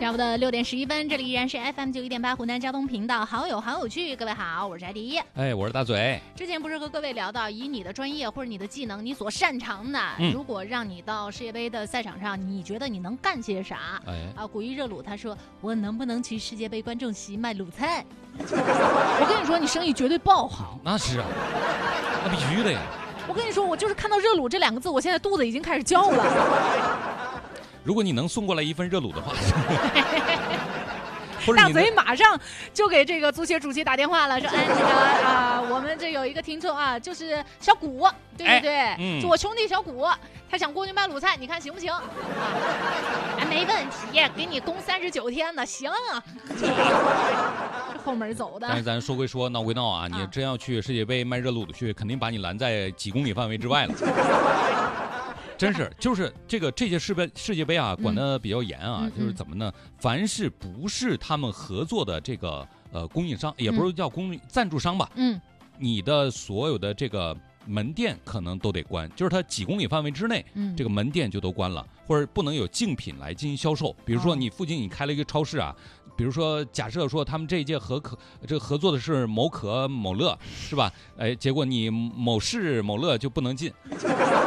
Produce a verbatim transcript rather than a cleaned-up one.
下午的六点十一分，这里依然是 F M 九一点八湖南交通频道，好友好有趣。各位好，我是艾迪。 哎，我是大嘴。 之前不是和各位聊到，以你的专业或者你的技能，你所擅长的， 嗯、 如果让你到世界杯的赛场上，你觉得你能干些啥？ 哎啊，古一热卤他说，我能不能去世界杯观众席卖卤菜？我跟你说，你生意绝对爆好。 那是啊，那必须的呀。 我跟你说，我就是看到热卤这两个字，我现在肚子已经开始叫了。 如果你能送过来一份热卤的话， 大嘴马上就给这个足协主席打电话了，说哎那个啊、呃，我们这有一个听众啊，就是小谷，对对对，哎嗯、就我兄弟小谷，他想过去卖卤菜，你看行不行？啊，哎，没问题，给你供三十九天呢，行啊。后门走的。 但是咱说归说，闹归闹啊，你真要去世界杯卖热卤的去，肯定把你拦在几公里范围之外了。真是，就是这个这届世杯世界杯啊，管得比较严啊，嗯、就是怎么呢？凡是不是他们合作的这个呃供应商，也不是叫供应赞助商吧？嗯，你的所有的这个门店可能都得关，就是它几公里范围之内，嗯、这个门店就都关了，或者不能有竞品来进行销售。比如说你附近你开了一个超市啊。比如说，假设说他们这一届合可这个合作的是某可某乐，是吧？哎，结果你某市某乐就不能进。